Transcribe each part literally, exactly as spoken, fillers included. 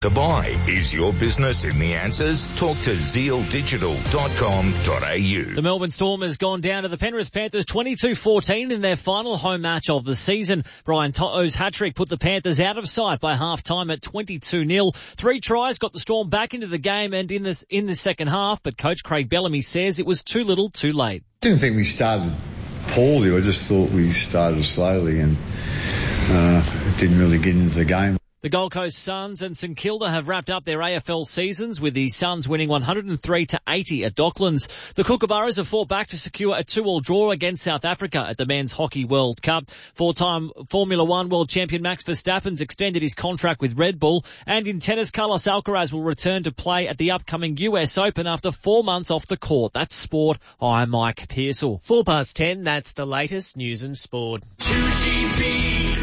Dubai. Is your business in the answers? Talk to zeal digital dot com dot a u. The Melbourne Storm has gone down to the Penrith Panthers twenty-two fourteen in their final home match of the season. Brian To'o's hat-trick put the Panthers out of sight by half-time at twenty-two nil. Three tries got the Storm back into the game and in the, in the second half, but coach Craig Bellamy says it was too little too late. I didn't think we started poorly. I just thought we started slowly and uh, didn't really get into the game. The Gold Coast Suns and St Kilda have wrapped up their A F L seasons, with the Suns winning one hundred three to eighty at Docklands. The Kookaburras have fought back to secure a two-all draw against South Africa at the Men's Hockey World Cup. Four-time Formula One world champion Max Verstappen's extended his contract with Red Bull. And in tennis, Carlos Alcaraz will return to play at the upcoming U S Open after four months off the court. That's sport. I'm Mike Pearsall. Four past ten, that's the latest news and sport. two G B,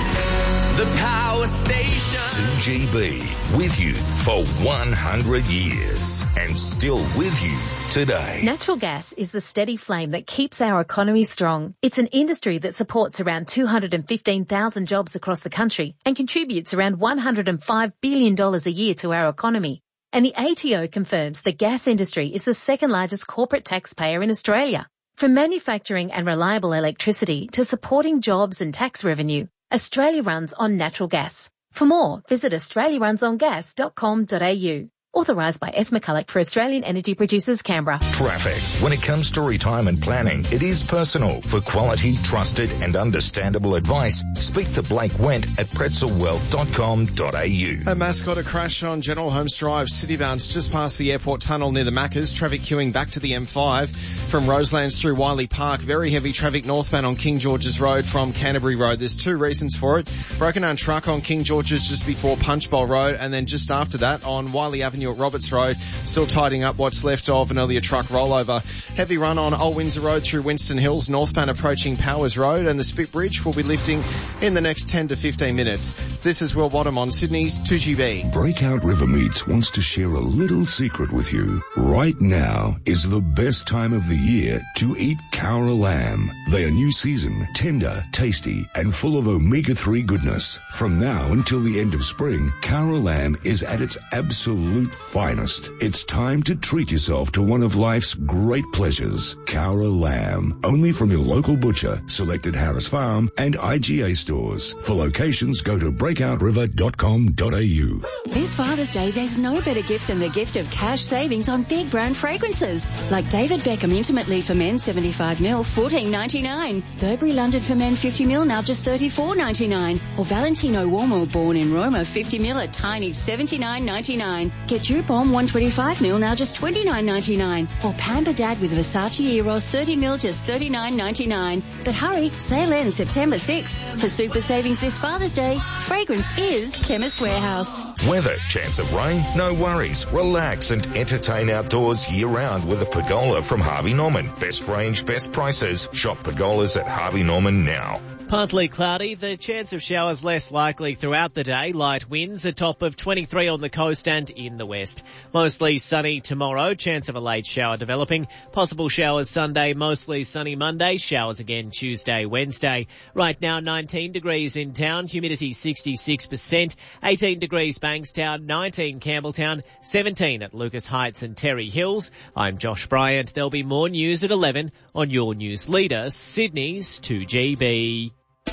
the power station. two G B, with you for one hundred years and still with you today. Natural gas is the steady flame that keeps our economy strong. It's an industry that supports around two hundred fifteen thousand jobs across the country and contributes around one hundred five billion dollars a year to our economy. And the A T O confirms the gas industry is the second largest corporate taxpayer in Australia. From manufacturing and reliable electricity to supporting jobs and tax revenue, Australia runs on natural gas. For more, visit australia runs on gas dot com dot a u. Authorised by S. McCulloch for Australian Energy Producers, Canberra. Traffic. When it comes to retirement planning, it is personal. For quality, trusted and understandable advice, speak to Blake Wendt at pretzel wealth dot com dot a u. A Mascot, a crash on General Holmes Drive, City Bounce, just past the airport tunnel near the Maccas. Traffic queuing back to the M five from Roselands through Wiley Park. Very heavy traffic northbound on King George's Road from Canterbury Road. There's two reasons for it. Broken down truck on King George's just before Punchbowl Road, and then just after that on Wiley Avenue at Roberts Road, still tidying up what's left of an earlier truck rollover. Heavy run on Old Windsor Road through Winston Hills, northbound approaching Powers Road, and the Spit Bridge will be lifting in the next ten to fifteen minutes. This is Will Bottom on Sydney's two G B. Breakout River Meats wants to share a little secret with you. Right now is the best time of the year to eat Cowra lamb. They are new season, tender, tasty, and full of omega three goodness. From now until the end of spring, Cowra lamb is at its absolute finest. It's time to treat yourself to one of life's great pleasures. Cowra lamb. Only from your local butcher, selected Harris Farm and I G A stores. For locations, go to breakout river dot com dot a u. This Father's Day, there's no better gift than the gift of cash savings on big brand fragrances. Like David Beckham Intimately for men, seventy-five mil, fourteen ninety-nine. Burberry London for men, fifty mil, now just thirty-four ninety-nine. Or Valentino Uomo Born in Roma, fifty mil at tiny seventy-nine ninety-nine. Get Jupon one twenty-five mil, now just twenty-nine ninety-nine. Or Pamper Dad with Versace Eros, thirty mil, just thirty-nine ninety-nine. But hurry, sale ends September sixth. For super savings this Father's Day, fragrance is Chemist Warehouse. Weather, chance of rain? No worries. Relax and entertain outdoors year-round with a pergola from Harvey Norman. Best range, best prices. Shop pergolas at Harvey Norman now. Partly cloudy, the chance of showers less likely throughout the day. Light winds, a top of twenty-three on the coast and in the west. Mostly sunny tomorrow, chance of a late shower developing. Possible showers Sunday, mostly sunny Monday, showers again Tuesday, Wednesday. Right now nineteen degrees in town, humidity sixty-six percent, eighteen degrees Bankstown, nineteen Campbelltown, seventeen at Lucas Heights and Terry Hills. I'm Josh Bryant. There'll be more news at eleven on your news leader, Sydney's two G B.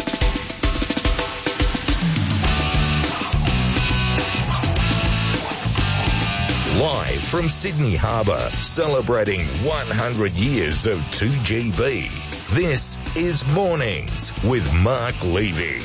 Live from Sydney Harbour, celebrating one hundred years of two G B. This is Mornings with Mark Levy.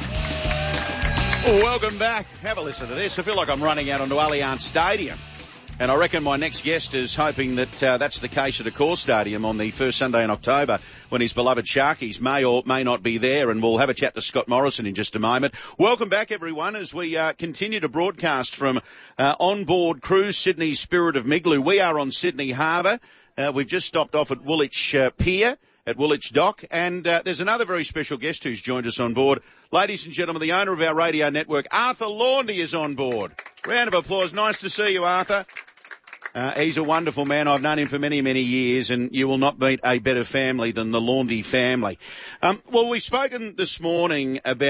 Welcome back. Have a listen to this. I feel like I'm running out onto Allianz Stadium. And I reckon my next guest is hoping that uh, that's the case at Accor Stadium on the first Sunday in October when his beloved Sharkies may or may not be there. And we'll have a chat to Scott Morrison in just a moment. Welcome back, everyone, as we uh, continue to broadcast from uh, onboard Cruise Sydney Spirit of Migloo. We are on Sydney Harbour. Uh, we've just stopped off at Woolwich uh, Pier, at Woolwich Dock, and uh, there's another very special guest who's joined us on board. Ladies and gentlemen, the owner of our radio network, Arthur Laundy, is on board. Round of applause. Nice to see you, Arthur. Uh, he's a wonderful man. I've known him for many, many years, and you will not meet a better family than the Laundy family. Um, well, we've spoken this morning about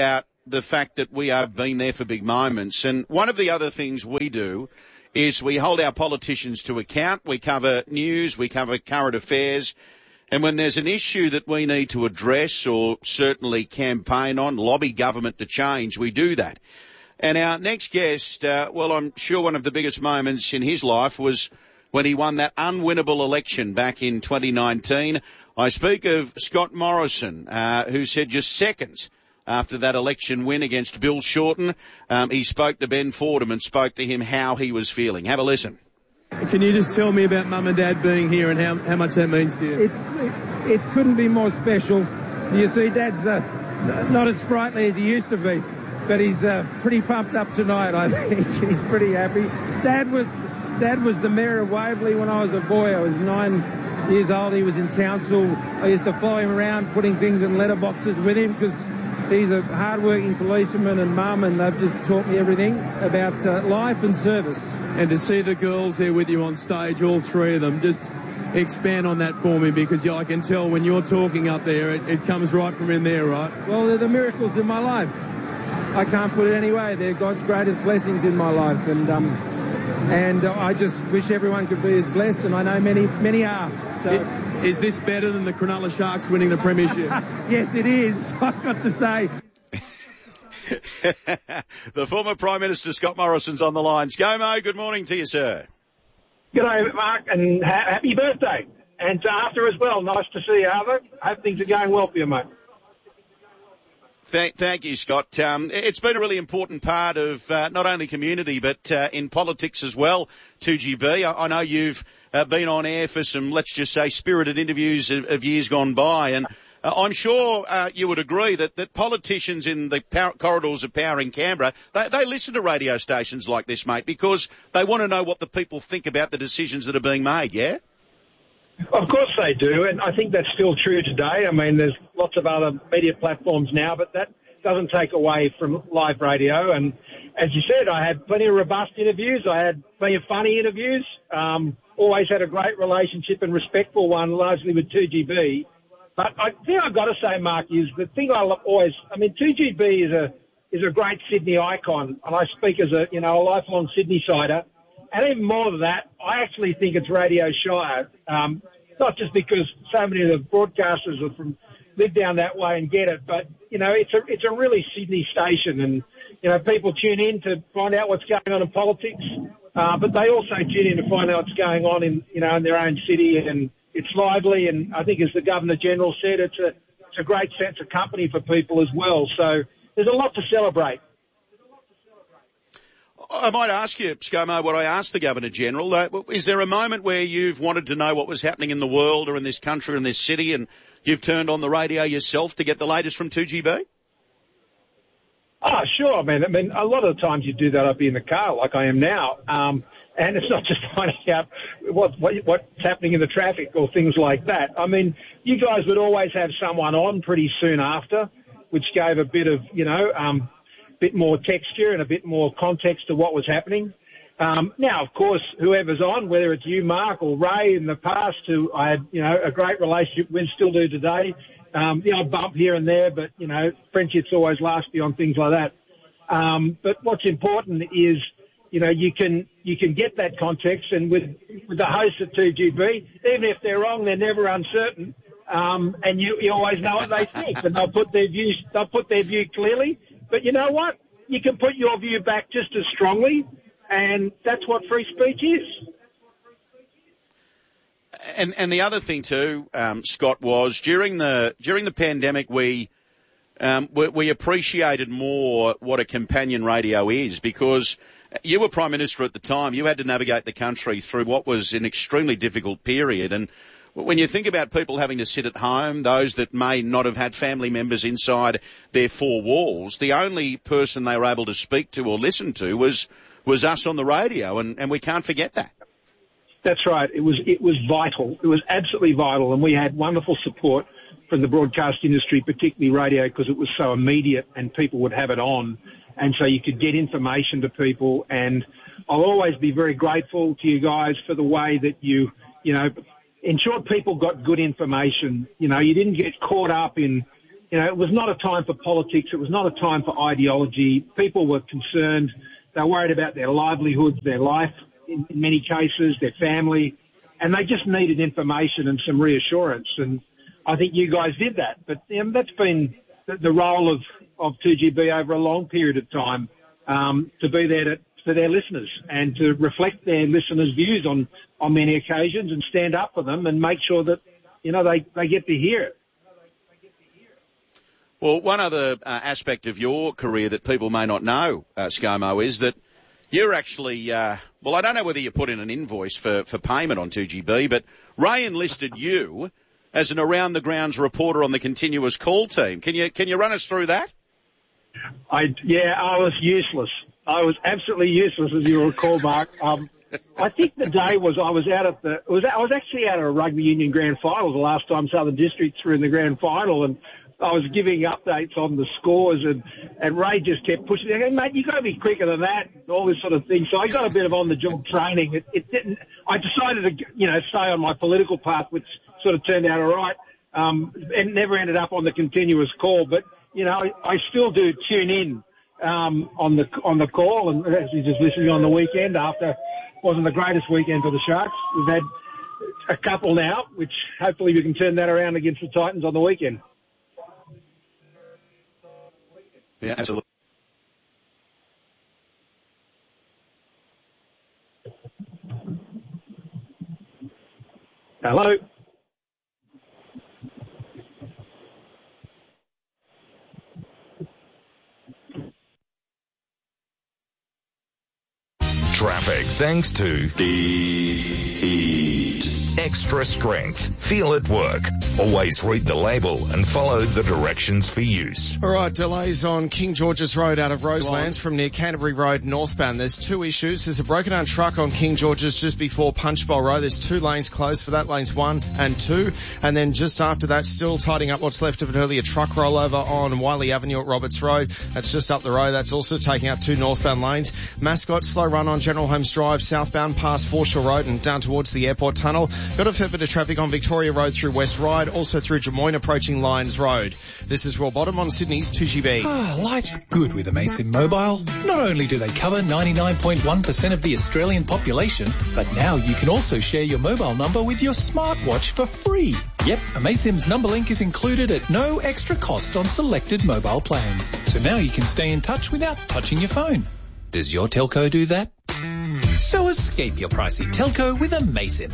the fact that we have been there for big moments. And one of the other things we do is we hold our politicians to account. We cover news, we cover current affairs. And when there's an issue that we need to address or certainly campaign on, lobby government to change, we do that. And our next guest, uh, well, I'm sure one of the biggest moments in his life was when he won that unwinnable election back in twenty nineteen. I speak of Scott Morrison, uh, who said just seconds after that election win against Bill Shorten, um, he spoke to Ben Fordham and spoke to him how he was feeling. Have a listen. Can you just tell me about Mum and Dad being here and how, how much that means to you? It's, it, it couldn't be more special. You see, Dad's uh, not as sprightly as he used to be, but he's uh, pretty pumped up tonight, I think. He's pretty happy. Dad was Dad was the mayor of Waverley when I was a boy. I was nine years old. He was in council. I used to follow him around, putting things in letterboxes with him because he's a hard-working policeman and mum, and they've just taught me everything about uh, life and service. And to see the girls there with you on stage, all three of them, just expand on that for me, because I can tell when you're talking up there, it, it comes right from in there, right? Well, they're the miracles in my life. I can't put it any way. They're God's greatest blessings in my life, and um, and uh, I just wish everyone could be as blessed, and I know many, many are. So. It, is this better than the Cronulla Sharks winning the premiership? Yes, it is. I've got to say. The former Prime Minister Scott Morrison's on the line. ScoMo, good morning to you, sir. G'day, Mark, and ha- happy birthday. And to Arthur as well. Nice to see you, Arthur. Hope things are going well for you, mate. Thank, thank you, Scott. Um, it's been a really important part of uh, not only community but uh, in politics as well, two G B. I, I know you've uh, been on air for some, let's just say, spirited interviews of, of years gone by, and uh, I'm sure uh, you would agree that, that politicians in the power, corridors of power in Canberra, they, they listen to radio stations like this, mate, because they want to know what the people think about the decisions that are being made, yeah? Of course they do, and I think that's still true today. I mean, there's lots of other media platforms now, but that doesn't take away from live radio. And as you said, I had plenty of robust interviews. I had plenty of funny interviews. Um, always had a great relationship and respectful one, largely with two G B. But I think I've got to say, Mark, is the thing I always, I mean, two G B is a is a great Sydney icon, and I speak as a, you know, a lifelong Sydney-sider. And even more than that, I actually think it's Radio Shire. Um, not just because so many of the broadcasters are from live down that way and get it, but you know, it's a it's a really Sydney station, and you know, people tune in to find out what's going on in politics, uh, but they also tune in to find out what's going on in you know in their own city, and it's lively. And I think, as the Governor General said, it's a it's a great sense of company for people as well. So there's a lot to celebrate. I might ask you, ScoMo, what I asked the Governor-General. Uh, is there a moment where you've wanted to know what was happening in the world or in this country or in this city, and you've turned on the radio yourself to get the latest from two G B? Oh, sure, man. I mean, a lot of the times you do that, I'd be in the car like I am now. Um, and it's not just finding out what, what, what's happening in the traffic or things like that. I mean, you guys would always have someone on pretty soon after, which gave a bit of, you know, um, bit more texture and a bit more context to what was happening. Um, now, of course, whoever's on, whether it's you, Mark, or Ray in the past, who I had, you know, a great relationship with, still do today, um, you know, bump here and there, but, you know, friendships always last beyond things like that. Um, but what's important is, you know, you can you can get that context, and with, with the hosts of two G B, even if they're wrong, they're never uncertain, um, and you, you always know what they think, and they'll put their views, they'll put their view clearly. But you know what? You can put your view back just as strongly, and that's what free speech is. And and the other thing too, um, Scott, was during the during the pandemic, we, um, we we appreciated more what a companion radio is, because you were Prime Minister at the time. You had to navigate the country through what was an extremely difficult period, and when you think about people having to sit at home, those that may not have had family members inside their four walls, the only person they were able to speak to or listen to was was us on the radio, and, and we can't forget that. That's right. It was it was vital. It was absolutely vital, and we had wonderful support from the broadcast industry, particularly radio, because it was so immediate and people would have it on, and so you could get information to people. And I'll always be very grateful to you guys for the way that you, you know, ensured people got good information. You know, you didn't get caught up in you know, it was not a time for politics. It was not a time for ideology. People were concerned. They were worried about their livelihoods, their life, in, in many cases, their family, and they just needed information and some reassurance. And I think you guys did that. But you know, that's been the, the role of, of two G B over a long period of time, um, to be there to, for their listeners and to reflect their listeners' views on, on many occasions and stand up for them and make sure that, you know, they, they get to hear it. Well, one other uh, aspect of your career that people may not know, uh, ScoMo, is that you're actually, uh, well, I don't know whether you put in an invoice for, for payment on two G B, but Ray enlisted you as an around-the-grounds reporter on the continuous call team. Can you can you run us through that? I, yeah, I was useless. I was absolutely useless, as you recall, Mark. Um, I think the day was I was out at the, it was I was actually out at a rugby union grand final the last time Southern Districts were in the grand final, and I was giving updates on the scores, and, and Ray just kept pushing me. Hey, mate, you got to be quicker than that, all this sort of thing. So I got a bit of on-the-job training. It, it didn't. I decided to, you know, stay on my political path, which sort of turned out all right, um, and never ended up on the continuous call. But you know, I, I still do tune in um, on the on the call, and actually just listening on the weekend. After wasn't the greatest weekend for the Sharks. We've had a couple now, which hopefully we can turn that around against the Titans on the weekend. Yeah, absolutely. Hello. Traffic thanks to the heat. Extra strength. Feel it work. Always read the label and follow the directions for use. All right, delays on King George's Road out of Roselands from near Canterbury Road northbound. There's two issues. There's a broken down truck on King George's just before Punchbowl Road. There's two lanes closed for that, lanes one and two. And then just after that, still tidying up what's left of an earlier truck rollover on Wiley Avenue at Roberts Road. That's just up the road. That's also taking out two northbound lanes. Mascot, slow run on General Holmes Drive, southbound past Foreshore Road and down towards the airport tunnel. Got a fair bit of traffic on Victoria Road through West Ryde, also through Jemoyne approaching Lyons Road. This is Roy Bottom on Sydney's two G B. Ah, life's good with Amaysim Mobile. Not only do they cover ninety-nine point one percent of the Australian population, but now you can also share your mobile number with your smartwatch for free. Yep, Amaysim's number link is included at no extra cost on selected mobile plans. So now you can stay in touch without touching your phone. Does your telco do that? So escape your pricey telco with Amaysim.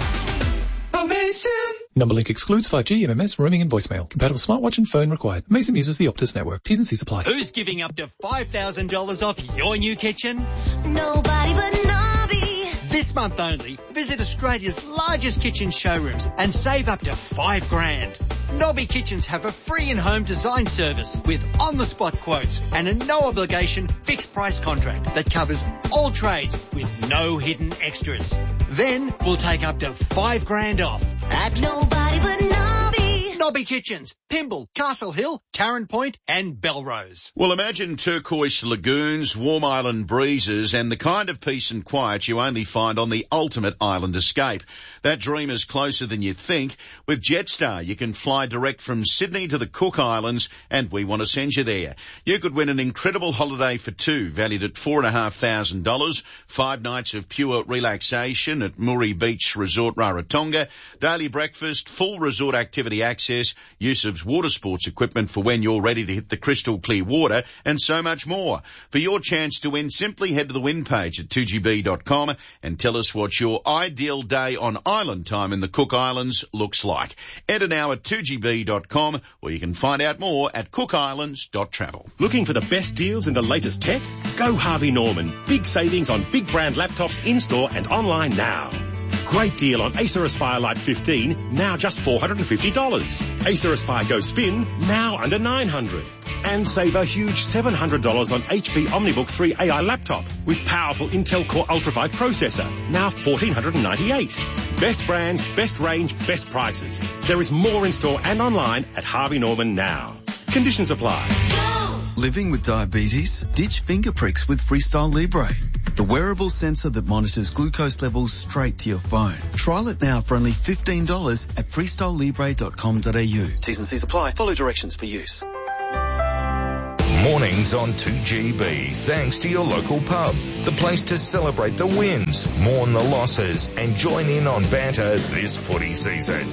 Amaysim! Number link excludes five G, M M S, roaming and voicemail. Compatible smartwatch and phone required. Amaysim uses the Optus network. T's and C's apply. Who's giving up to five thousand dollars off your new kitchen? Nobody but Nobby. This month only, visit Australia's largest kitchen showrooms and save up to five grand. Nobby Kitchens have a free in-home design service with on-the-spot quotes and a no-obligation fixed-price contract that covers all trades with no hidden extras. Then we'll take up to five grand off at Nobody but Nobby. Nobby Kitchens, Pymble, Castle Hill, Tarrant Point and Belrose. Well, imagine turquoise lagoons, warm island breezes and the kind of peace and quiet you only find on the ultimate island escape. That dream is closer than you think. With Jetstar, you can fly direct from Sydney to the Cook Islands and we want to send you there. You could win an incredible holiday for two, valued at four and a half thousand dollars, five nights of pure relaxation at Murray Beach Resort Rarotonga, daily breakfast, full resort activity access, use of water sports equipment for when you're ready to hit the crystal clear water, and so much more. For your chance to win, simply head to the win page at two G B dot com and tell us what your ideal day on island time in the Cook Islands looks like. Enter now at two G B dot com, or you can find out more at cook islands dot travel. Looking for the best deals in the latest tech? Go Harvey Norman. Big savings on big brand laptops in-store and online now. Great deal on Acer Aspire Lite fifteen, now just four hundred fifty dollars. Acer Aspire Go Spin, now under nine hundred dollars. And save a huge seven hundred dollars on H P OmniBook three A I laptop with powerful Intel Core Ultra five processor, now one thousand four hundred ninety-eight dollars. Best brands, best range, best prices. There is more in store and online at Harvey Norman now. Conditions apply. Living with diabetes? Ditch finger pricks with Freestyle Libre, the wearable sensor that monitors glucose levels straight to your phone. Trial it now for only fifteen dollars at freestyle libre dot com dot a u. T's and C's apply. Follow directions for use. Mornings on two G B, thanks to your local pub. The place to celebrate the wins, mourn the losses, and join in on banter this footy season.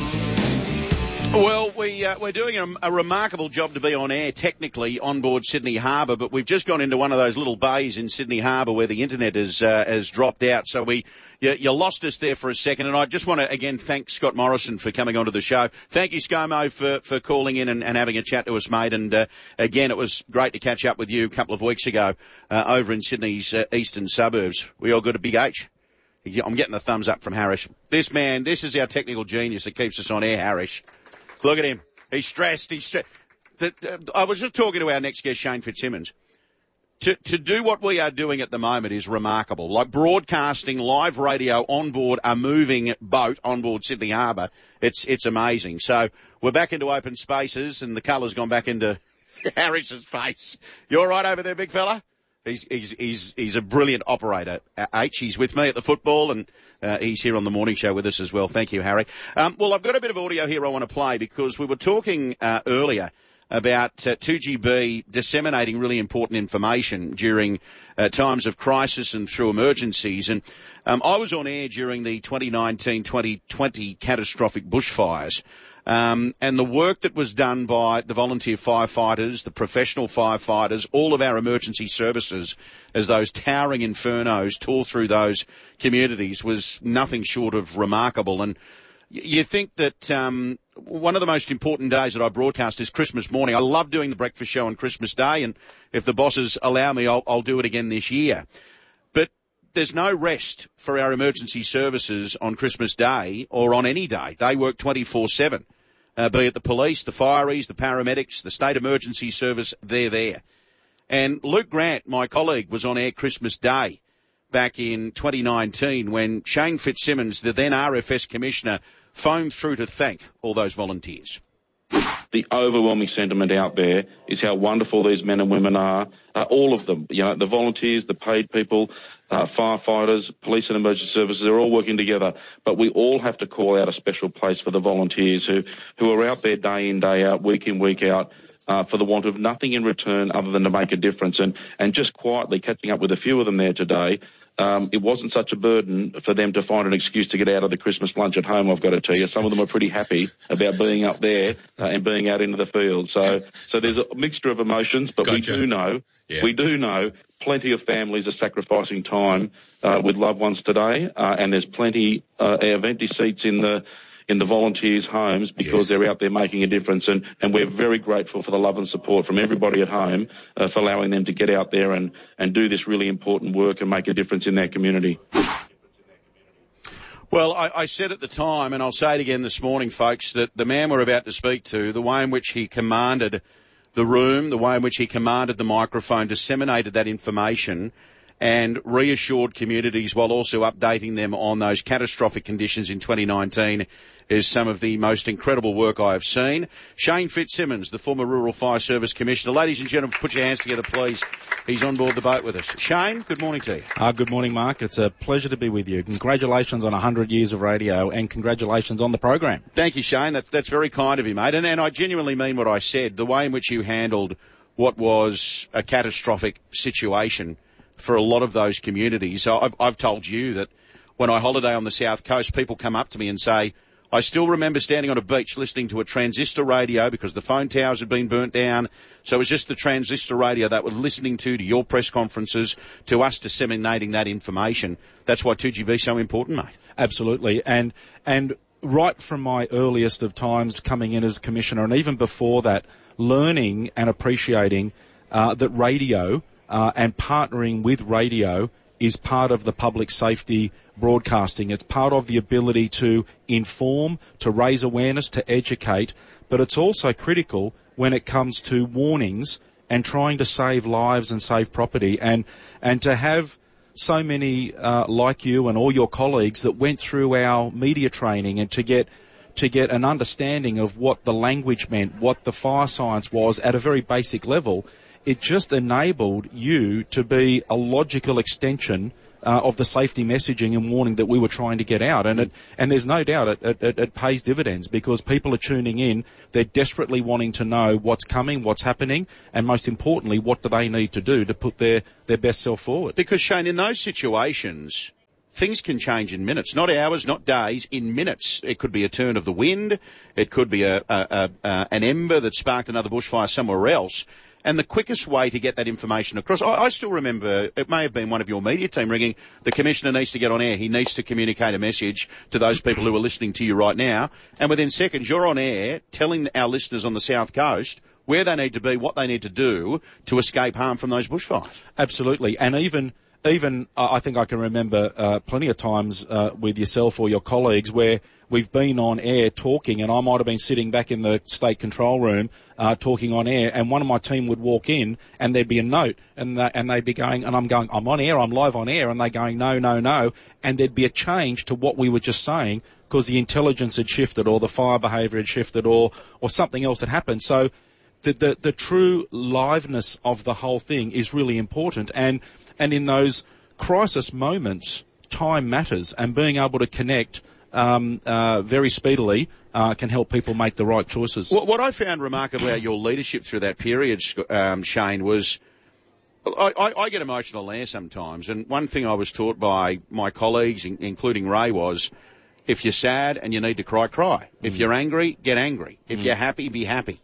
Well, we, uh, we're doing a, a remarkable job to be on air technically on board Sydney Harbour, but we've just gone into one of those little bays in Sydney Harbour where the internet has, uh, has dropped out. So we, you, you lost us there for a second. And I just want to again thank Scott Morrison for coming onto the show. Thank you, ScoMo, for, for calling in and, and having a chat to us, mate. And, uh, again, it was great to catch up with you a couple of weeks ago, uh, over in Sydney's uh, eastern suburbs. We all good at Big H? I'm getting the thumbs up from Harish. This man, this is our technical genius that keeps us on air, Harish. Look at him. He's stressed. He's stressed. The, uh, I was just talking to our next guest, Shane Fitzsimmons. To, to do what we are doing at the moment is remarkable. Like broadcasting, live radio on board a moving boat on board Sydney Harbour. It's, it's amazing. So we're back into open spaces and the colour's gone back into Harris's face. You all right over there, big fella? He's, he's, he's, he's a brilliant operator. H, he's with me at the football and, uh, he's here on the morning show with us as well. Thank you, Harry. Um, well, I've got a bit of audio here I want to play because we were talking, uh, earlier about uh, two G B disseminating really important information during, uh, times of crisis and through emergencies. And, um, I was on air during the twenty nineteen twenty twenty catastrophic bushfires. Um, and the work that was done by the volunteer firefighters, the professional firefighters, all of our emergency services as those towering infernos tore through those communities was nothing short of remarkable. And you think that um, one of the most important days that I broadcast is Christmas morning. I love doing the breakfast show on Christmas Day, and if the bosses allow me, I'll, I'll do it again this year. But there's no rest for our emergency services on Christmas Day or on any day. They work twenty-four seven. Uh, be it the police, the fireys, the paramedics, the state emergency service, they're there. And Luke Grant, my colleague, was on air Christmas Day back in twenty nineteen when Shane Fitzsimmons, the then R F S Commissioner, phoned through to thank all those volunteers. The overwhelming sentiment out there is how wonderful these men and women are, uh, all of them, you know, the volunteers, the paid people, uh, firefighters, police and emergency services, they're all working together. But we all have to call out a special place for the volunteers who, who are out there day in, day out, week in, week out, uh, for the want of nothing in return other than to make a difference. And, and just quietly catching up with a few of them there today, Um, it wasn't such a burden for them to find an excuse to get out of the Christmas lunch at home, I've got to tell you. Some of them are pretty happy about being up there uh, and being out into the field. So so there's a mixture of emotions, but gotcha. we do know, yeah. we do know plenty of families are sacrificing time uh, with loved ones today, uh, and there's plenty uh, of empty seats in the in the volunteers' homes because yes. they're out there making a difference. And, and we're very grateful for the love and support from everybody at home uh, for allowing them to get out there and, and do this really important work and make a difference in their community. Well, I, I said at the time, and I'll say it again this morning, folks, that the man we're about to speak to, the way in which he commanded the room, the way in which he commanded the microphone, disseminated that information and reassured communities while also updating them on those catastrophic conditions in twenty nineteen is some of the most incredible work I have seen. Shane Fitzsimmons, the former Rural Fire Service Commissioner. Ladies and gentlemen, put your hands together, please. He's on board the boat with us. Shane, good morning to you. Uh, good morning, Mark. It's a pleasure to be with you. Congratulations on one hundred years of radio and congratulations on the program. Thank you, Shane. That's, that's very kind of you, mate. And, and I genuinely mean what I said. The way in which you handled what was a catastrophic situation for a lot of those communities. I've, I've told you that when I holiday on the South Coast, people come up to me and say, I still remember standing on a beach listening to a transistor radio because the phone towers had been burnt down. So it was just the transistor radio that we're listening to, to your press conferences, to us disseminating that information. That's why two G B is so important, mate. Absolutely. And, and right from my earliest of times coming in as Commissioner and even before that, learning and appreciating uh, that radio Uh, and partnering with radio is part of the public safety broadcasting. It's part of the ability to inform, to raise awareness, to educate, but it's also critical when it comes to warnings and trying to save lives and save property. And, and to have so many uh, like you and all your colleagues that went through our media training and to get to get an understanding of what the language meant, what the fire science was at a very basic level, it just enabled you to be a logical extension uh, of the safety messaging and warning that we were trying to get out. And it, and there's no doubt it, it, it pays dividends because people are tuning in. They're desperately wanting to know what's coming, what's happening, and most importantly, what do they need to do to put their, their best self forward. Because, Shane, in those situations, things can change in minutes, not hours, not days, in minutes. It could be a turn of the wind. It could be a, a, a, a an ember that sparked another bushfire somewhere else. And the quickest way to get that information across, I, I still remember, it may have been one of your media team ringing, the Commissioner needs to get on air. He needs to communicate a message to those people who are listening to you right now. And within seconds, you're on air telling our listeners on the South Coast where they need to be, what they need to do to escape harm from those bushfires. Absolutely. And even... Even, uh, I think I can remember uh, plenty of times uh, with yourself or your colleagues where we've been on air talking, and I might have been sitting back in the state control room uh, talking on air, and one of my team would walk in, and there'd be a note, and they, and they'd be going, and I'm going, I'm on air, I'm live on air, and they're going, no, no, no, and there'd be a change to what we were just saying because the intelligence had shifted, or the fire behaviour had shifted, or or something else had happened. So the the, the true liveness of the whole thing is really important, and. And in those crisis moments, time matters, and being able to connect um, uh, very speedily uh, can help people make the right choices. What, what I found remarkable about your leadership through that period, um, Shane, was I, I, I get emotional there sometimes, and one thing I was taught by my colleagues, in, including Ray, was if you're sad and you need to cry, cry. Mm. If you're angry, get angry. If mm. you're happy, be happy.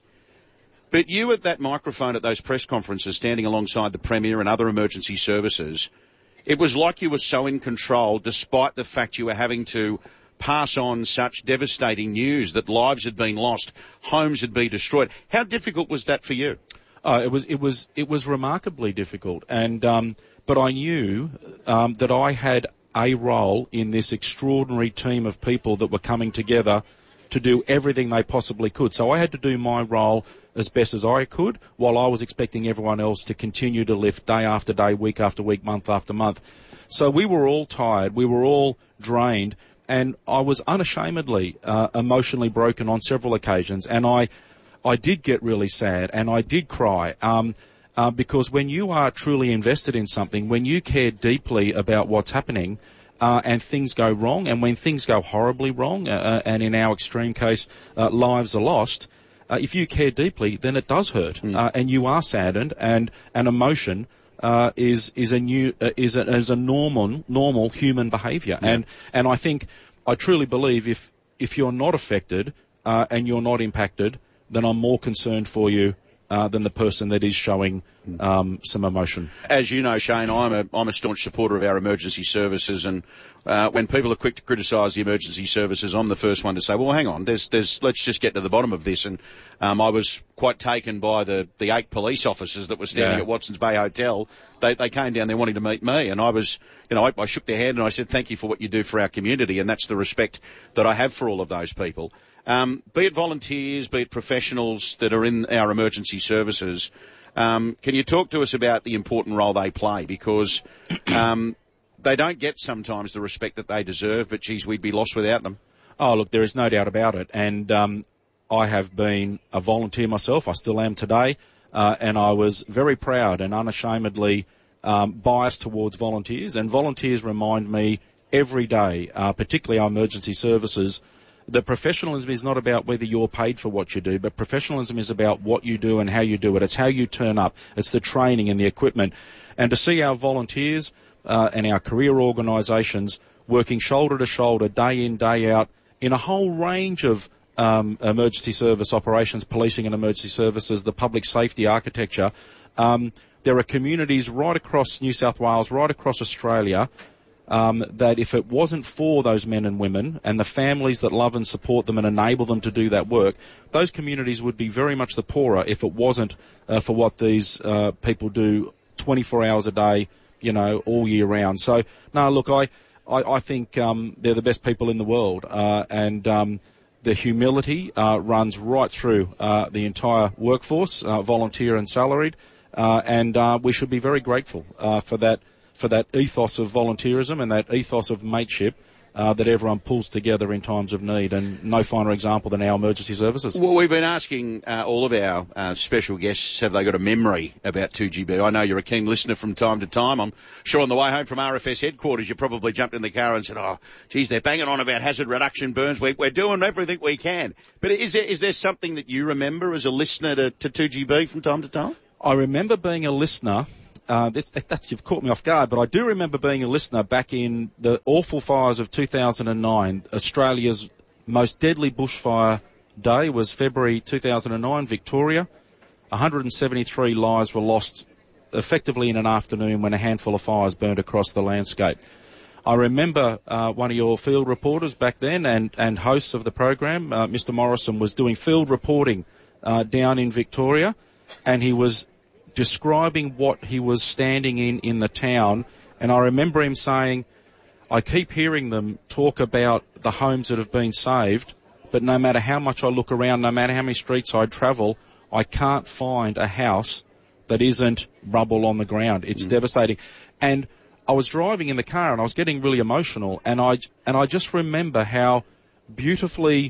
But you at that microphone at those press conferences, standing alongside the Premier and other emergency services, it was like you were so in control despite the fact you were having to pass on such devastating news that lives had been lost, homes had been destroyed. How difficult was that for you? Oh, it was, it was, it was remarkably difficult. And, um, but I knew, um, that I had a role in this extraordinary team of people that were coming together to do everything they possibly could. So I had to do my role as best as I could, while I was expecting everyone else to continue to lift day after day, week after week, month after month. So we were all tired, we were all drained, and I was unashamedly uh, emotionally broken on several occasions, and I I did get really sad, and I did cry, um, uh, because when you are truly invested in something, when you care deeply about what's happening, Uh, and things go wrong, and when things go horribly wrong, uh, and in our extreme case, uh, lives are lost, uh, if you care deeply, then it does hurt, mm. uh, and you are saddened, and an emotion uh, is is a new uh, is a, is a normal normal human behaviour, yeah. and and I think I truly believe if if you're not affected uh, and you're not impacted, then I'm more concerned for you Uh, than the person that is showing um, some emotion. As you know, Shane, I'm a I'm a staunch supporter of our emergency services, and uh, when people are quick to criticise the emergency services, I'm the first one to say, well, hang on, there's there's let's just get to the bottom of this. And um, I was quite taken by the the eight police officers that were standing yeah. at Watson's Bay Hotel. They they came down there wanting to meet me, and I was, you know, I, I shook their hand and I said, thank you for what you do for our community, and that's the respect that I have for all of those people. Um, be it volunteers, be it professionals that are in our emergency services, um, can you talk to us about the important role they play? Because um, they don't get sometimes the respect that they deserve, but, geez, we'd be lost without them. Oh, look, there is no doubt about it. And um, I have been a volunteer myself. I still am today. Uh, and I was very proud and unashamedly um, biased towards volunteers. And volunteers remind me every day, uh, particularly our emergency services, that professionalism is not about whether you're paid for what you do, but professionalism is about what you do and how you do it. It's how you turn up. It's the training and the equipment. And to see our volunteers uh, and our career organisations working shoulder to shoulder, day in, day out, in a whole range of um, emergency service operations, policing and emergency services, the public safety architecture, um, there are communities right across New South Wales, right across Australia, Um, that if it wasn't for those men and women and the families that love and support them and enable them to do that work, those communities would be very much the poorer if it wasn't uh, for what these uh, people do twenty-four hours a day, you know, all year round. So, no, look, I, I, I think um, they're the best people in the world, uh, and um, the humility uh, runs right through uh, the entire workforce, uh, volunteer and salaried, uh, and uh, we should be very grateful uh, for that for that ethos of volunteerism and that ethos of mateship uh, that everyone pulls together in times of need, and no finer example than our emergency services. Well, we've been asking uh, all of our uh, special guests, have they got a memory about two G B? I know you're a keen listener from time to time. I'm sure on the way home from R F S headquarters you probably jumped in the car and said, oh, geez, they're banging on about hazard reduction burns. We, we're doing everything we can. But is there, is there something that you remember as a listener to, to two G B from time to time? I remember being a listener. Uh, that's, that's, you've caught me off guard, but I do remember being a listener back in the awful fires of two thousand nine. Australia's most deadly bushfire day was February two thousand nine, Victoria. one hundred seventy-three lives were lost effectively in an afternoon when a handful of fires burned across the landscape. I remember uh, one of your field reporters back then and, and hosts of the program, uh, Mister Morrison, was doing field reporting uh, down in Victoria, and he was describing what he was standing in in the town, and I remember him saying, I keep hearing them talk about the homes that have been saved, but no matter how much I look around, no matter how many streets I travel, I can't find a house that isn't rubble on the ground. It's mm. devastating. And I was driving in the car and I was getting really emotional, and I, and I just remember how beautifully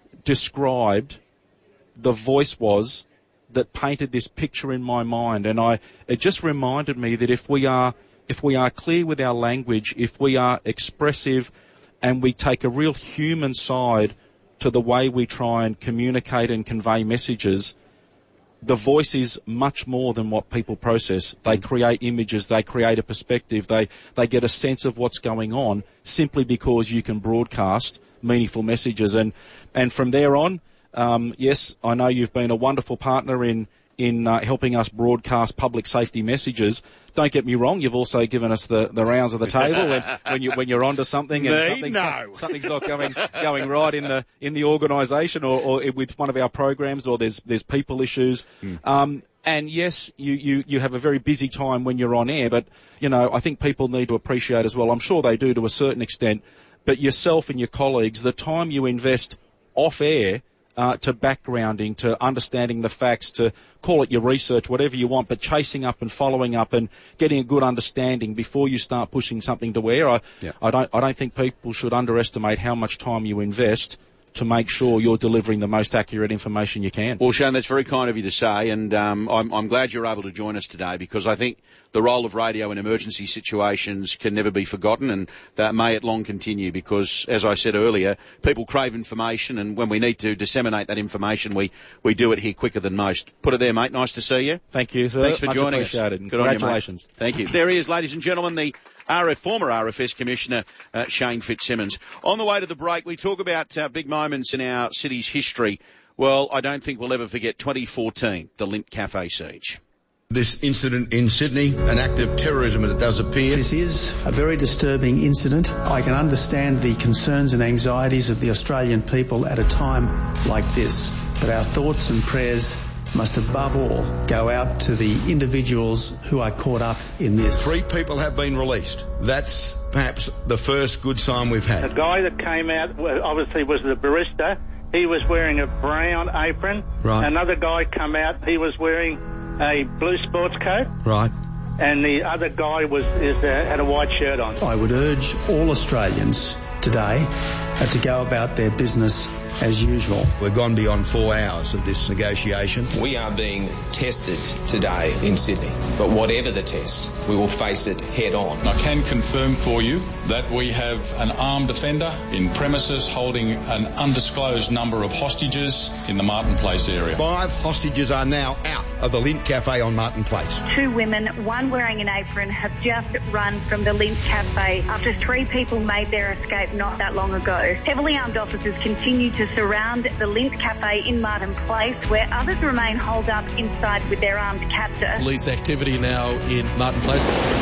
described the voice was that painted this picture in my mind. And I, it just reminded me that if we are, if we are clear with our language, if we are expressive and we take a real human side to the way we try and communicate and convey messages, the voice is much more than what people process. They create images, they create a perspective, they, they get a sense of what's going on simply because you can broadcast meaningful messages. And, and from there on, Um, yes, I know you've been a wonderful partner in in uh, helping us broadcast public safety messages. Don't get me wrong, you've also given us the, the rounds of the table when, when you when you're onto something and Me? something's, No. something's not going going right in the in the organisation or, or with one of our programs, or there's there's people issues. Mm. Um, and yes, you, you, you have a very busy time when you're on air, but you know I think people need to appreciate as well. I'm sure they do to a certain extent. But yourself and your colleagues, the time you invest off air. Uh, to backgrounding, to understanding the facts, to call it your research, whatever you want, but chasing up and following up and getting a good understanding before you start pushing something to air. I, yeah. I don't, I don't think people should underestimate how much time you invest to make sure you're delivering the most accurate information you can. Well, Shane, that's very kind of you to say, and um, I'm, I'm glad you're able to join us today, because I think the role of radio in emergency situations can never be forgotten, and that may it long continue, because, as I said earlier, people crave information, and when we need to disseminate that information, we, we do it here quicker than most. Put it there, mate. Nice to see you. Thank you, sir. Thanks for Much joining us. appreciated. Good Congratulations. on you, mate. Thank you. There he is, ladies and gentlemen, the R F, former R F S Commissioner uh, Shane Fitzsimmons. On the way to the break, we talk about uh, big moments in our city's history. Well, I don't think we'll ever forget twenty fourteen, the Lindt Cafe siege. This incident in Sydney, an act of terrorism as it does appear. This is a very disturbing incident. I can understand the concerns and anxieties of the Australian people at a time like this. But our thoughts and prayers must above all go out to the individuals who are caught up in this. Three people have been released. That's perhaps the first good sign we've had. The guy that came out obviously was the barista. He was wearing a brown apron. Right. Another guy come out, he was wearing a blue sports coat. Right. And the other guy was is, uh, had a white shirt on. I would urge all Australians today uh, to go about their business as usual. We've gone beyond four hours of this negotiation. We are being tested today in Sydney, but whatever the test, we will face it head on. I can confirm for you that we have an armed offender in premises holding an undisclosed number of hostages in the Martin Place area. Five hostages are now out of the Lindt Cafe on Martin Place. Two women, one wearing an apron, have just run from the Lindt Cafe after three people made their escape not that long ago. Heavily armed officers continue to surround the Lindt Cafe in Martin Place, where others remain holed up inside with their armed captor. Police activity now in Martin Place.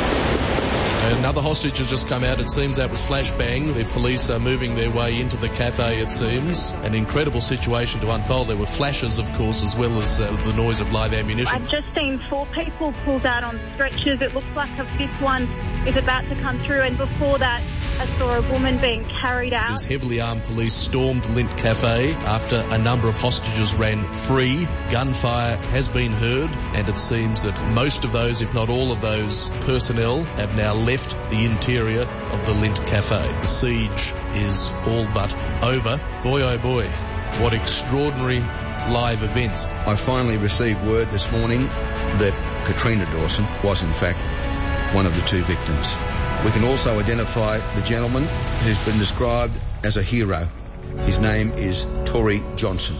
Another hostage has just come out. It seems that was flashbang. The police are moving their way into the cafe, it seems. An incredible situation to unfold. There were flashes, of course, as well as uh, the noise of live ammunition. I've just seen four people pulled out on stretchers. It looks like a fifth one is about to come through, and before that, I saw a woman being carried out. As heavily armed police stormed Lint Cafe after a number of hostages ran free. Gunfire has been heard, and it seems that most of those, if not all of those personnel, have now left the interior of the Lint Cafe. The siege is all but over. Boy, oh boy, what extraordinary live events. I finally received word this morning that Katrina Dawson was in fact one of the two victims. We can also identify the gentleman who's been described as a hero. His name is Tory Johnson.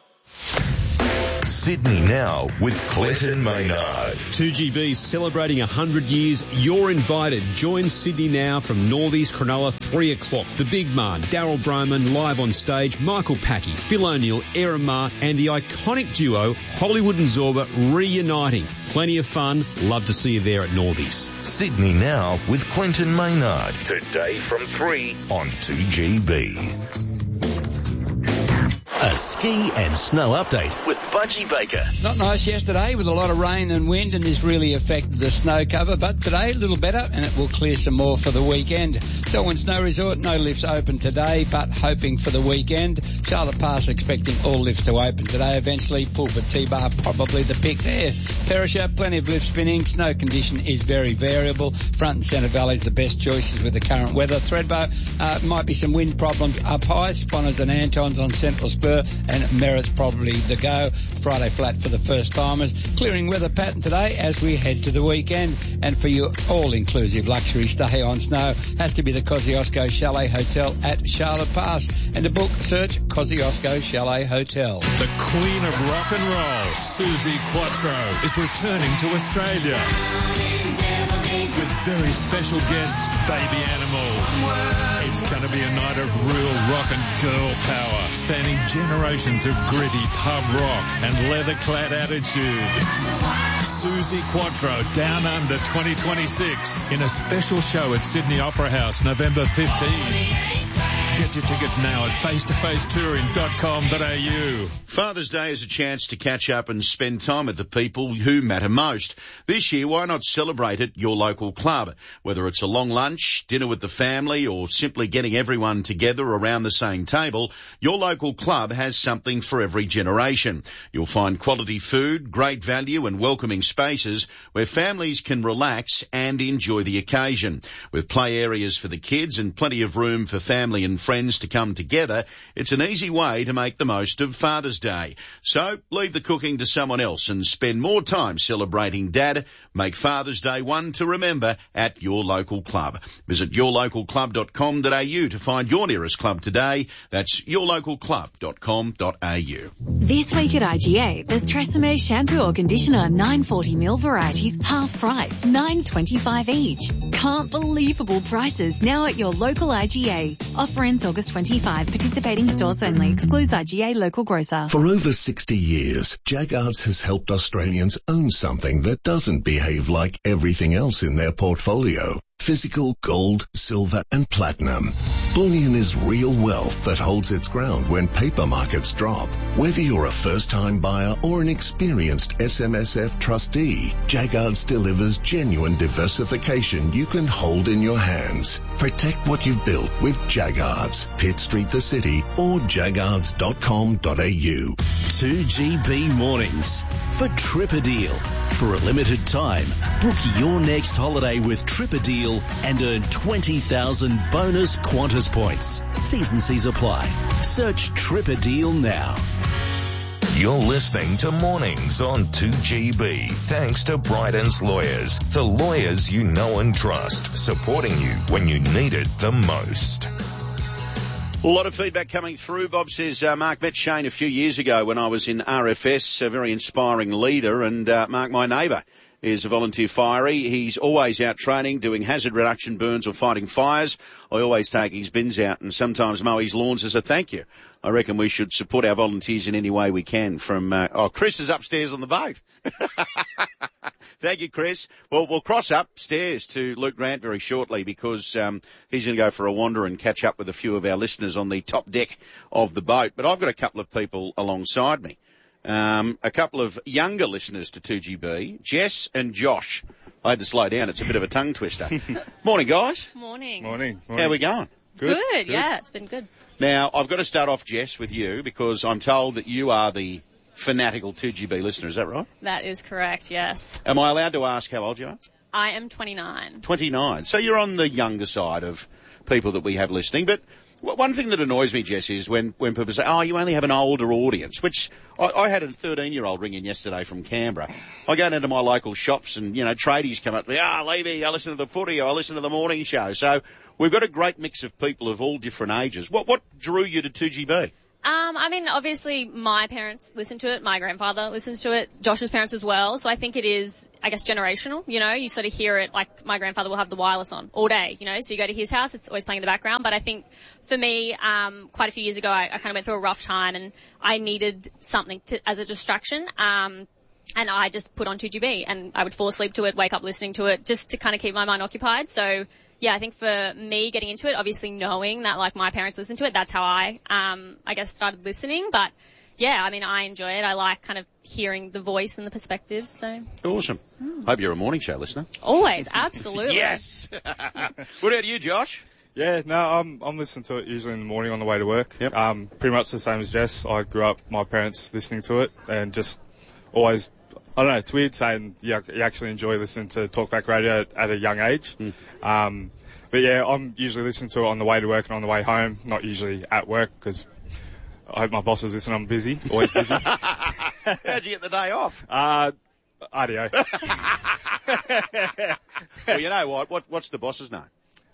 Sydney Now with Clinton Maynard. two G B celebrating one hundred years. You're invited. Join Sydney Now from Northeast Cronulla, three o'clock. The Big Man, Daryl Broman, live on stage. Michael Packy, Phil O'Neill, Erin Ma, and the iconic duo Hollywood and Zorba reuniting. Plenty of fun. Love to see you there at Northeast. Sydney Now with Clinton Maynard. Today from three on two G B. A ski and snow update with Budgie Baker. Not nice yesterday with a lot of rain and wind, and this really affected the snow cover, but today a little better and it will clear some more for the weekend. Selwyn Snow Resort, no lifts open today, but hoping for the weekend. Charlotte Pass expecting all lifts to open today eventually. Pulford T-Bar probably the pick there. Perisher, plenty of lift spinning. Snow condition is very variable. Front and Centre Valley is the best choices with the current weather. Thredbo, uh, might be some wind problems up high. Sponners and Antons on Central Spur, and Merritt's probably the go. Friday flat for the first timers. Clearing weather pattern today as we head to the weekend. And for your all-inclusive luxury stay on snow has to be the Kosciuszko Chalet Hotel at Charlotte Pass. And to book, search Kosciuszko Chalet Hotel. The Queen of Rock and Roll, Suzi Quatro, is returning to Australia with very special guests, Baby Animals. It's going to be a night of real rock and girl power, spanning generations of gritty pub rock and leather-clad attitude. Suzi Quatro, Down Under twenty twenty-six, in a special show at Sydney Opera House, November fifteenth. Get your tickets now at face to face touring dot com dot a u. Father's Day is a chance to catch up and spend time with the people who matter most. This year, why not celebrate at your local club? Whether it's a long lunch, dinner with the family, or simply getting everyone together around the same table, your local club has something for every generation. You'll find quality food, great value and welcoming spaces where families can relax and enjoy the occasion. With play areas for the kids and plenty of room for family and friends to come together, it's an easy way to make the most of Father's Day. So leave the cooking to someone else and spend more time celebrating Dad. Make Father's Day one to remember at your local club. Visit your local club dot com dot a u to find your nearest club today. That's your local club dot com dot a u. This week at I G A, there's Tresemme shampoo or conditioner, nine forty mil varieties, half price, nine twenty-five each. Can't believable prices now at your local I G A. Offer ends August twenty-fifth. Participating stores only. Excludes I G A local grocer. For over sixty years, Jaggards has helped Australians own something that doesn't behave like everything else in their portfolio. Physical gold, silver and platinum. Bullion is real wealth that holds its ground when paper markets drop. Whether you're a first-time buyer or an experienced S M S F trustee, Jaggards delivers genuine diversification you can hold in your hands. Protect what you've built with Jaggards. Pitt Street, the city, or jaggards dot com dot a u. two G B mornings for Tripperdeal. For a limited time, book your next holiday with Tripperdeal and earn twenty thousand bonus Qantas points. T's and C's apply. Search Tripperdeal now. You're listening to Mornings on two G B. Thanks to Bryden's Lawyers, the lawyers you know and trust, supporting you when you need it the most. A lot of feedback coming through. Bob says, uh, Mark met Shane a few years ago when I was in R F S, a very inspiring leader, and uh, Mark, my neighbour, is a volunteer firey. He's always out training, doing hazard reduction burns or fighting fires. I always take his bins out and sometimes mow his lawns as a thank you. I reckon we should support our volunteers in any way we can from, uh, oh, Chris is upstairs on the boat. Thank you, Chris. Well, we'll cross upstairs to Luke Grant very shortly because um, he's going to go for a wander and catch up with a few of our listeners on the top deck of the boat. But I've got a couple of people alongside me. Um, a couple of younger listeners to two G B, Jess and Josh I had to slow down. It's a bit of a tongue twister. Morning, guys. Morning. Morning. How are we going? Good. Good, yeah, it's been good. Now, I've got to start off, Jess, with you because I'm told that you are the fanatical two G B listener. Is that right? That is correct, yes. Am I allowed to ask how old you are? I am twenty-nine. twenty-nine. So you're on the younger side of people that we have listening. But one thing that annoys me, Jess, is when, when people say, oh, you only have an older audience, which I, I had a thirteen-year-old ring in yesterday from Canberra. I go down to my local shops and, you know, tradies come up to me, ah, oh, Levy, I listen to the footy or I listen to the morning show. So we've got a great mix of people of all different ages. What, what drew you to two G B? Um, I mean, obviously my parents listen to it. My grandfather listens to it. Josh's parents as well. So I think it is, I guess, generational. You know, you sort of hear it, like my grandfather will have the wireless on all day, you know, so you go to his house, it's always playing in the background. But I think for me, um, quite a few years ago, I, I kind of went through a rough time and I needed something to, as a distraction. Um, and I just put on two G B and I would fall asleep to it, wake up listening to it just to kind of keep my mind occupied. So yeah, I think for me getting into it, obviously knowing that like my parents listen to it, that's how I, um, I guess started listening. But yeah, I mean, I enjoy it. I like kind of hearing the voice and the perspectives. So awesome. Mm. Hope you're a morning show listener. Always, absolutely. Yes. What about you, Josh? Yeah, no, I'm I'm listening to it usually in the morning on the way to work. Yep. Um, pretty much the same as Jess. I grew up, my parents listening to it, and just always. I don't know, it's weird saying you, you actually enjoy listening to talkback radio at, at a young age. Mm. Um, but yeah, I'm usually listening to it on the way to work and on the way home, not usually at work because I hope my bosses listen, I'm busy, always busy. How'd you get the day off? Uh, R D O. Well, you know what? what what's the boss's name?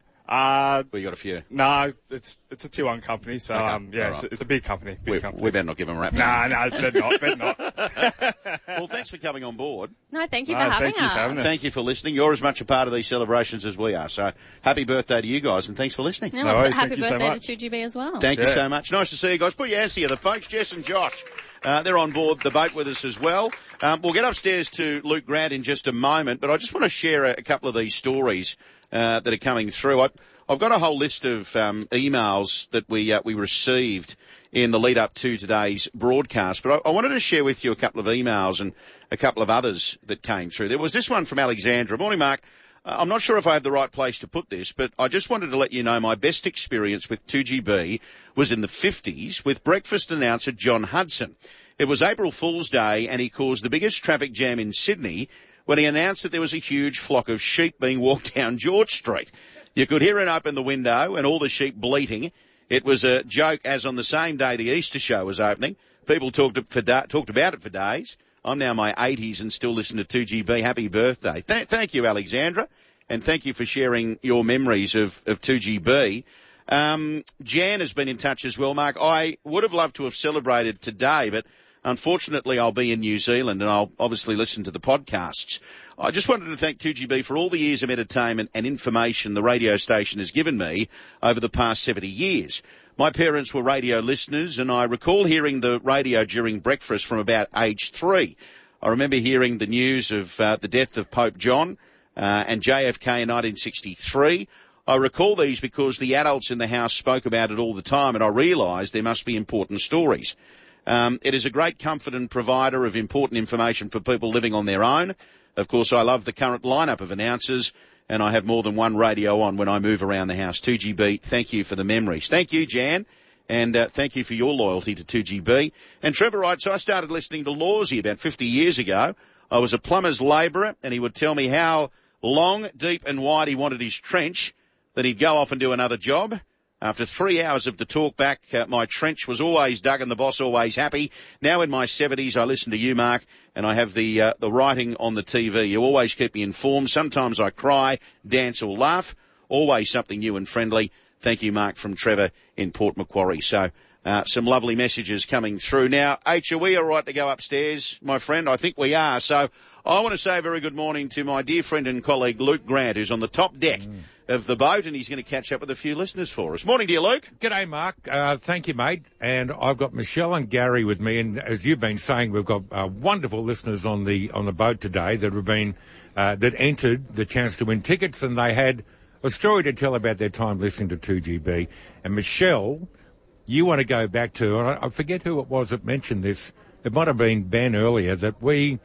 Uh, well, you got a few. No, it's it's a tier one company, so okay. um, yeah, right. it's, a, it's a big company. Big we, company. we better not give them a rap. Nah, no, better not, better not. Well, thanks for coming on board. No, thank you no, for having thank you us. for having us. Thank you for listening. You're as much a part of these celebrations as we are. So happy birthday to you guys, and thanks for listening. No, no worries, happy thank you birthday so much. to two G B as well. Thank yeah. you so much. Nice to see you guys. Put your hands together, folks. Jess and Josh. Uh, they're on board the boat with us as well. Um, we'll get upstairs to Luke Grant in just a moment, but I just want to share a, a couple of these stories uh, that are coming through. I, I've got a whole list of um, emails that we uh, we received in the lead up to today's broadcast, but I, I wanted to share with you a couple of emails and a couple of others that came through. There was this one from Alexandra. Morning, Mark. Uh, I'm not sure if I have the right place to put this, but I just wanted to let you know my best experience with two G B was in the fifties with breakfast announcer John Hudson. It was April Fool's Day and he caused the biggest traffic jam in Sydney when he announced that there was a huge flock of sheep being walked down George Street. You could hear it open the window and all the sheep bleating. It was a joke as on the same day the Easter show was opening. People talked, for da- talked about it for days. I'm now in my eighties and still listen to two G B. Happy birthday. Th- thank you, Alexandra, and thank you for sharing your memories of, of two G B. Um, Jan has been in touch as well, Mark. I would have loved to have celebrated today, but unfortunately I'll be in New Zealand and I'll obviously listen to the podcasts. I just wanted to thank two G B for all the years of entertainment and information the radio station has given me over the past seventy years. My parents were radio listeners and I recall hearing the radio during breakfast from about age three. I remember hearing the news of uh, the death of Pope John uh, and J F K in nineteen sixty-three. I recall these because the adults in the house spoke about it all the time and I realised there must be important stories. Um, it is a great comfort and provider of important information for people living on their own. Of course, I love the current lineup of announcers, and I have more than one radio on when I move around the house. two G B, thank you for the memories. Thank you, Jan, and uh, thank you for your loyalty to two G B. And Trevor writes, I started listening to Lawsy about fifty years ago. I was a plumber's labourer, and he would tell me how long, deep and wide he wanted his trench, then he'd go off and do another job. After three hours of the talk back, uh, my trench was always dug and the boss always happy. Now in my seventies, I listen to you, Mark, and I have the uh, the writing on the T V. You always keep me informed. Sometimes I cry, dance or laugh. Always something new and friendly. Thank you, Mark, from Trevor in Port Macquarie. So uh, some lovely messages coming through. Now, H, are we all right to go upstairs, my friend? I think we are. So I want to say a very good morning to my dear friend and colleague, Luke Grant, who's on the top deck mm. of the boat, and he's going to catch up with a few listeners for us. Morning, dear Luke. G'day, Mark. Uh, thank you, mate. And I've got Michelle and Gary with me, and as you've been saying, we've got uh, wonderful listeners on the on the boat today that have been uh, that entered the chance to win tickets, and they had a story to tell about their time listening to two G B. And Michelle, you want to go back to, and I, I forget who it was that mentioned this. It might have been Ben earlier, that we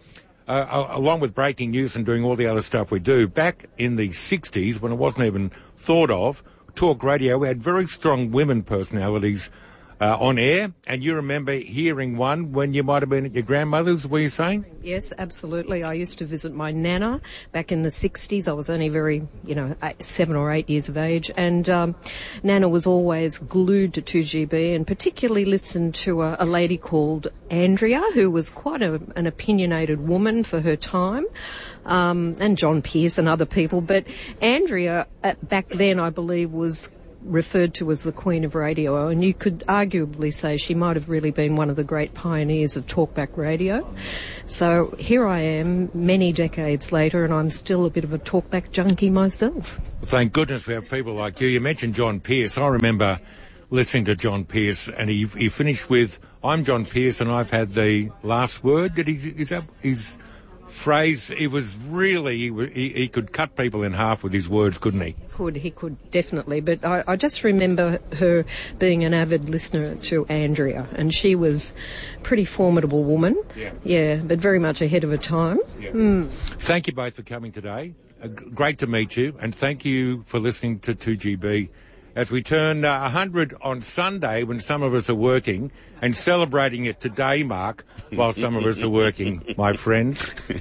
uh, along with breaking news and doing all the other stuff we do, back in the sixties, when it wasn't even thought of, talk radio, we had very strong women personalities Uh, on air, and you remember hearing one when you might have been at your grandmother's, were you saying? Yes, absolutely. I used to visit my nana back in the sixties. I was only very, you know, eight, seven or eight years of age, and um, Nana was always glued to two G B, and particularly listened to a, a lady called Andrea, who was quite a, an opinionated woman for her time, um, and John Pierce and other people. But Andrea, uh, back then, I believe, was referred to as the Queen of Radio, and you could arguably say she might have really been one of the great pioneers of talkback radio. So here I am many decades later, and I'm still a bit of a talkback junkie myself. Thank goodness we have people like you. You mentioned John Pierce. I remember listening to John Pierce, and he he finished with, "I'm John Pierce and I've had the last word." Did he, is that his phrase? It was really, he, he could cut people in half with his words, couldn't he? Could, he could, definitely. But I, I just remember her being an avid listener to Andrea, and she was a pretty formidable woman. Yeah. Yeah, but very much ahead of her time. Yeah. Mm. Thank you both for coming today. Uh, great to meet you, and thank you for listening to two G B. As we turn uh, one hundred on Sunday when some of us are working, and celebrating it today, Mark, while some of us are working, my friend.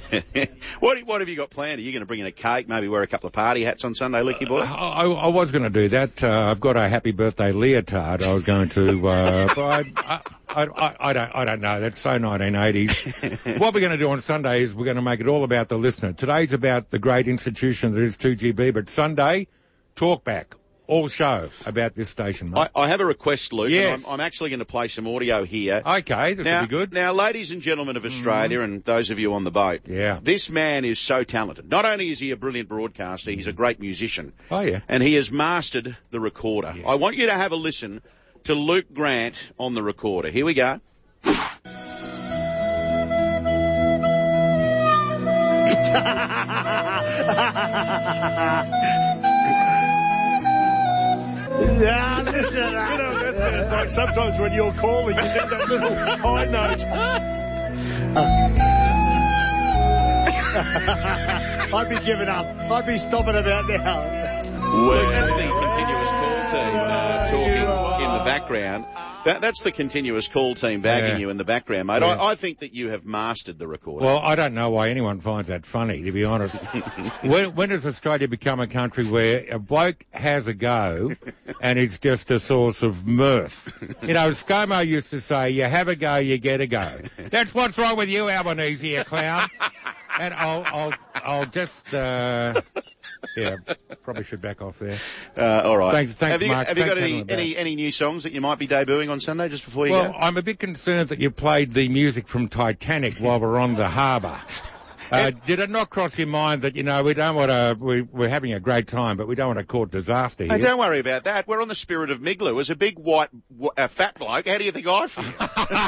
what, what have you got planned? Are you going to bring in a cake, maybe wear a couple of party hats on Sunday, Licky boy? Uh, I, I was going to do that. Uh, I've got a happy birthday leotard I was going to, uh, but I, I, I, I, don't, I don't know. That's so nineteen eighties. What we're going to do on Sunday is we're going to make it all about the listener. Today's about the great institution that is two G B, but Sunday, talk back. All show about this station, mate. I, I have a request, Luke. Yes. And I'm, I'm actually going to play some audio here. Okay, this now, will be good. Now, ladies and gentlemen of Australia, mm. and those of you on the boat, yeah. this man is so talented. Not only is he a brilliant broadcaster, he's a great musician. Oh, yeah. And he has mastered the recorder. Yes. I want you to have a listen to Luke Grant on the recorder. Here we go. Yeah, listen, you know, that sounds like sometimes when you're calling, you get that little high note. I'd be giving up. I'd be stopping about now. Well, that's the continuous call team uh, talking in the background. That, that's the continuous call team bagging yeah. you in the background, mate. Yeah. I, I think that you have mastered the recorder. Well, I don't know why anyone finds that funny, to be honest. when, when does Australia become a country where a bloke has a go and it's just a source of mirth? You know, ScoMo used to say, you have a go, you get a go. That's what's wrong with you, Albanese, you clown. And I'll, I'll, I'll just, uh, yeah, probably should back off there. Uh, all right. Thanks, thanks have you, Mark. have you thanks got any, any, any new songs that you might be debuting on Sunday just before you well, go? Well, I'm a bit concerned that you played the music from Titanic while we're on the harbour. Uh, did it not cross your mind that, you know, we don't want to, we, we're having a great time, but we don't want to court disaster here? Hey, don't worry about that. We're on the Spirit of Miglu. As a big white, uh, fat bloke, how do you think I feel?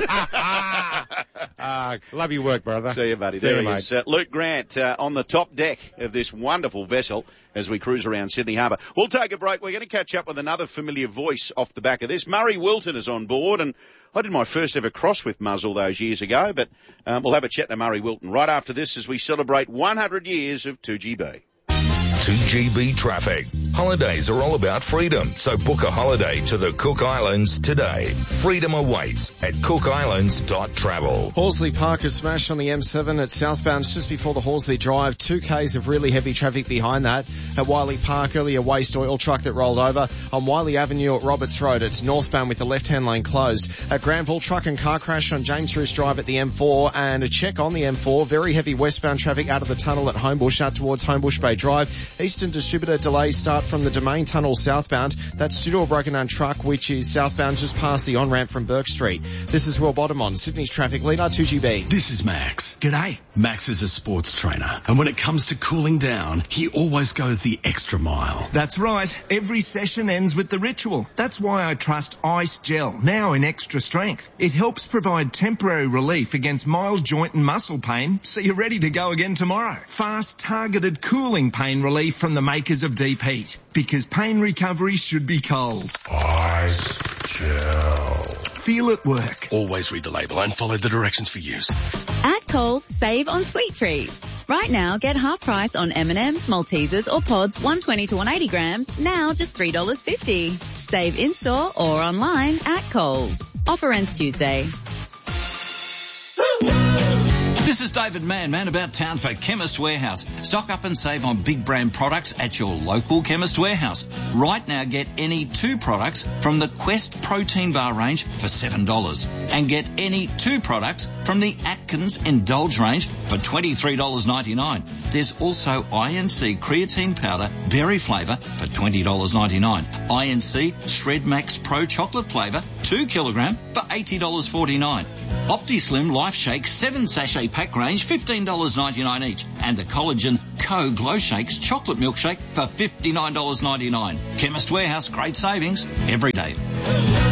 uh, love your work, brother. See you, buddy. See there you, he is. Uh, Luke Grant uh, on the top deck of this wonderful vessel as we cruise around Sydney Harbour. We'll take a break. We're going to catch up with another familiar voice off the back of this. Murray Wilton is on board, and I did my first ever cross with Muzz all those years ago, but um, we'll have a chat to Murray Wilton right after this as we celebrate one hundred years of two G B. two G B traffic. Holidays are all about freedom, so book a holiday to the Cook Islands today. Freedom awaits at cook islands dot travel. Horsley Park is smashed on the M seven at southbound just before the Horsley Drive. Two Ks of really heavy traffic behind that. At Wiley Park, earlier waste oil truck that rolled over. On Wiley Avenue at Roberts Road, it's northbound with the left-hand lane closed. At Granville, truck and car crash on James Roos Drive at the M four, and a check on the M four. Very heavy westbound traffic out of the tunnel at Homebush out towards Homebush Bay Drive. Eastern Distributor delays start from the Domain Tunnel southbound. That's due to a broken down truck which is southbound just past the on-ramp from Burke Street. This is Will Bottomon, Sydney's traffic leader, two G B. This is Max. G'day. Max is a sports trainer, and when it comes to cooling down, he always goes the extra mile. That's right. Every session ends with the ritual. That's why I trust Ice Gel, now in extra strength. It helps provide temporary relief against mild joint and muscle pain, so you're ready to go again tomorrow. Fast, targeted cooling pain relief from the makers of Deep Heat. Because pain recovery should be cold. Ice Gel. Feel it work. Always read the label and follow the directions for use. At Coles, save on sweet treats. Right now, get half price on M and M's, Maltesers or Pods one twenty to one eighty grams, now just three dollars fifty. Save in-store or online at Coles. Offer ends Tuesday. This is David Mann, Man About Town for Chemist Warehouse. Stock up and save on big brand products at your local Chemist Warehouse. Right now, get any two products from the Quest Protein Bar range for seven dollars. And get any two products from the Atkins Indulge range for twenty-three dollars ninety-nine. There's also I N C Creatine Powder Berry Flavour for twenty dollars ninety-nine. I N C Shred Max Pro Chocolate Flavour two kilogram for eighty dollars forty-nine. OptiSlim Life Shake seven sachet pack range fifteen dollars ninety-nine each. And the Collagen Co Glow Shakes Chocolate Milkshake for fifty-nine dollars ninety-nine. Chemist Warehouse, great savings every day.